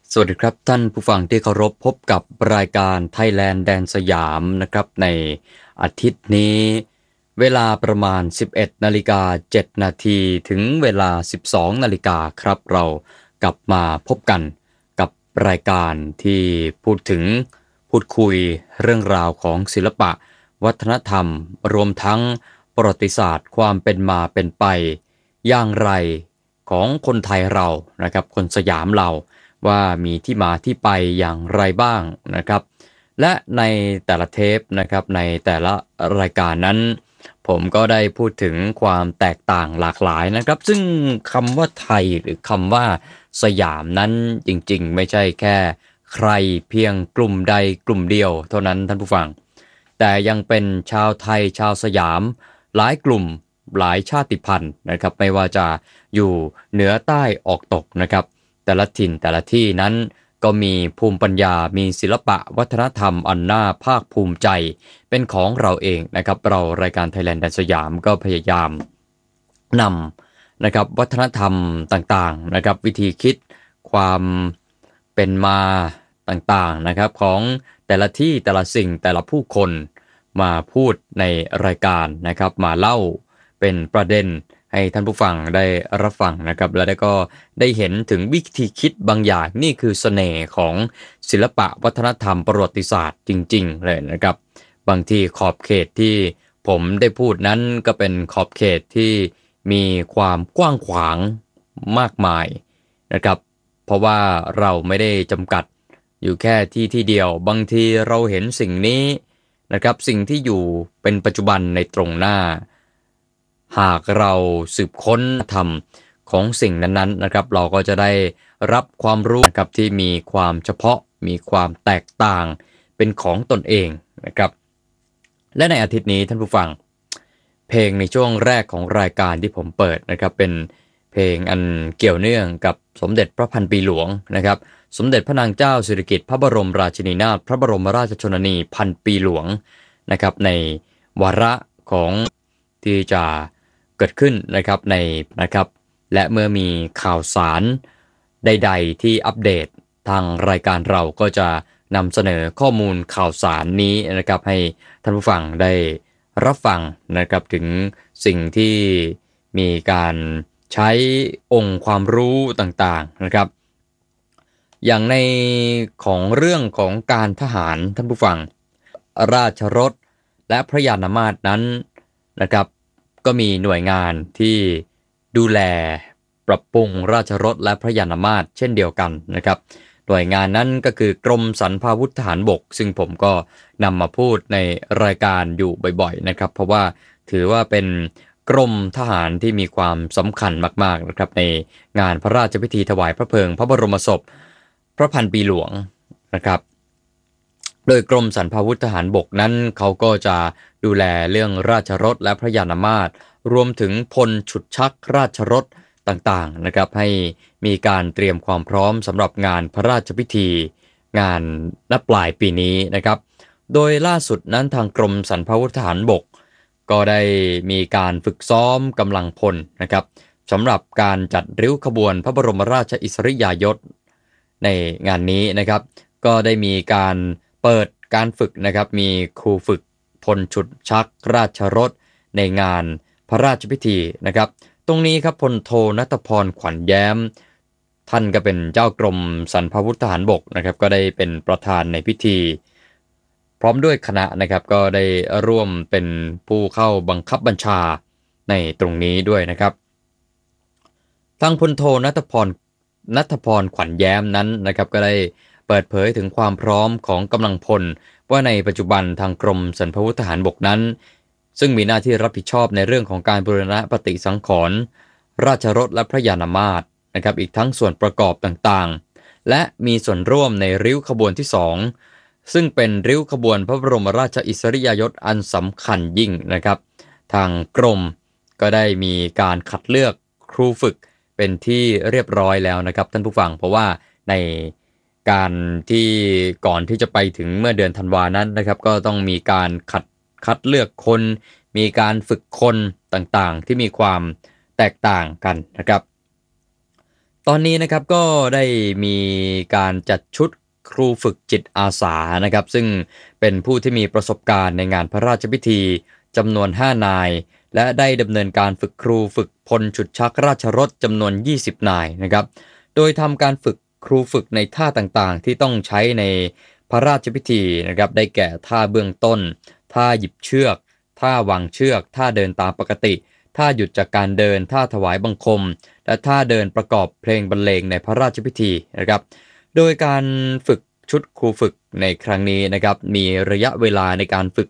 สวัสดีครับท่านผู้ฟังที่เคารพพบกับรายการไทยแลนด์แดนสยามนะครับในอาทิตย์นี้เวลาประมาณ 11:07 นาทีถึงเวลา 12 นาฬิกาครับเรากลับมาพบกันกับรายการที่พูดคุยเรื่องราวของศิลปะวัฒนธรรมรวมทั้งประวัติศาสตร์ความเป็นมาเป็นไปอย่างไรของคนไทยเรานะครับคนสยามเราว่ามีที่มาที่ไปอย่างไรบ้างนะครับและในแต่ละเทปนะครับในแต่ละรายการนั้นผมก็ได้พูดถึงความแตกต่างหลากหลายนะครับซึ่งคำว่าไทยหรือคำว่าสยามนั้นจริงๆไม่ใช่แค่ใครเพียงกลุ่มใดกลุ่มเดียวเท่านั้นท่านผู้ฟังแต่ยังเป็นชาวไทยชาวสยามหลายกลุ่มหลายชาติพันธุ์นะครับไม่ว่าจะอยู่เหนือใต้ออกตกนะครับ แต่ละถิ่นแต่ละที่นั้นก็มีภูมิปัญญามีศิลปะวัฒนธรรมอันน่าภาคภูมิใจเป็นของเราเองนะครับเรารายการ Thailand แดนสยามก็พยายามนำนะครับวัฒนธรรมต่างๆนะครับวิธีคิดความเป็นมาต่างๆนะครับของแต่ละที่แต่ละสิ่งแต่ละผู้คนมาพูดในรายการนะครับมาเล่าเป็นประเด็นให้ท่านผู้ฟังได้รับฟังนะครับและก็ได้เห็นถึงวิธีคิดบางอย่างนี่คือเสน่ห์ของศิลปะวัฒนธรรมประวัติศาสตร์จริงๆเลยนะครับบางทีขอบเขตที่ผมได้พูดนั้นก็เป็นขอบเขตที่มีความกว้างขวางมากมายนะครับเพราะว่าเราไม่ได้จำกัดอยู่แค่ที่เดียวบางทีเราเห็นสิ่งนี้นะครับสิ่งที่อยู่เป็นปัจจุบันในตรงหน้า หากเราสืบค้นธรรมของสิ่งนั้นๆนะครับเราก็จะได้รับความรู้นะครับที่มีความเฉพาะมีความแตกต่างเป็นของตนเองนะครับและในอาทิตย์นี้ท่านผู้ฟังเพลงในช่วงแรกของรายการที่ผมเปิดนะครับเป็นเพลงอันเกี่ยวเนื่องกับสมเด็จพระพันปีหลวงนะครับสมเด็จพระนางเจ้าสิริกิติ์พระบรมราชินีนาถพระบรมราชชนนีพันปีหลวงนะครับในวาระของที่จะเกิดขึ้นนะครับนะครับและเมื่อมีข่าวสารใดๆที่อัปเดตทางรายการเราก็จะนำเสนอข้อมูลข่าวสารนี้นะครับให้ท่านผู้ฟังได้รับฟังนะครับถึงสิ่งที่มีการใช้องค์ความรู้ต่างๆนะครับอย่างในของเรื่องของการทหารท่านผู้ฟังราชรถและพระยานามาสนั้นนะครับก็มีหน่วยงานที่ดูแลปรับปรุงราชรถและพระยานามาสเช่นเดียวกันนะครับหน่วยงานนั้นก็คือกรมสรรพาวุธทหารบกซึ่งผมก็นำมาพูดในรายการอยู่บ่อยๆนะครับเพราะว่าถือว่าเป็นกรมทหารที่มีความสำคัญมากๆนะครับในงานพระราชพิธีถวายพระเพลิงพระบรมศพพระพันปีหลวงนะครับโดยกรมสรรพาวุธทหารบกนั้นเขาก็จะดูแลเรื่องราชรถและพระยานามาสรวมถึงพลฉุดชักราชรถต่างๆนะครับให้มีการเตรียมความพร้อมสำหรับงานพระราชพิธีงานณปลายปีนี้นะครับโดยล่าสุดนั้นทางกรมสรรพาวุธทหารบกก็ได้มีการฝึกซ้อมกำลังพลนะครับสำหรับการจัดริ้วขบวนพระบรมราชอิสริยายศในงานนี้นะครับก็ได้มีการเปิดการฝึกนะครับมีครูฝึกพลฉุดชักราชรถในงานพระราชพิธีนะครับตรงนี้ครับพลโทณัฐพรขวัญแย้มท่านก็เป็นเจ้ากรมสรรพาวุธทหารบกนะครับก็ได้เป็นประธานในพิธีพร้อมด้วยคณะนะครับก็ได้ร่วมเป็นผู้เข้าบังคับบัญชาในตรงนี้ด้วยนะครับทางพลโทณัฐพรขวัญแย้มนั้นนะครับก็ได้เปิดเผยถึงความพร้อมของกำลังพลว่าในปัจจุบันทางกรมสรรพาวุธทหารบกนั้นซึ่งมีหน้าที่รับผิดชอบในเรื่องของการบูรณะปฏิสังขรณ์ราชรถและพระยานามาสนะครับอีกทั้งส่วนประกอบต่างๆและมีส่วนร่วมในริ้วขบวนที่2ซึ่งเป็นริ้วขบวนพระบรมราชอิสริยาภรณ์อันสำคัญยิ่งนะครับทางกรมก็ได้มีการคัดเลือกครูฝึกเป็นที่เรียบร้อยแล้วนะครับท่านผู้ฟังเพราะว่าในการที่ก่อนที่จะไปถึงเมื่อเดือนธันวานั้นนะครับก็ต้องมีการคัดเลือกคนมีการฝึกคนต่างๆที่มีความแตกต่างกันนะครับตอนนี้นะครับก็ได้มีการจัดชุดครูฝึกจิตอาสานะครับซึ่งเป็นผู้ที่มีประสบการณ์ในงานพระราชพิธีจำนวน5นายและได้ดำเนินการฝึกครูฝึกพลฉุดชักราชรถจำนวน20นายนะครับโดยทำการฝึกครูฝึกในท่าต่างๆที่ต้องใช้ในพระราชพิธีนะครับได้แก่ท่าเบื้องต้นท่าหยิบเชือกท่าวางเชือกท่าเดินตามปกติท่าหยุดจากการเดินท่าถวายบังคมและท่าเดินประกอบเพลงบรรเลงในพระราชพิธีนะครับโดยการฝึกชุดครูฝึกในครั้งนี้นะครับมีระยะเวลาในการฝึก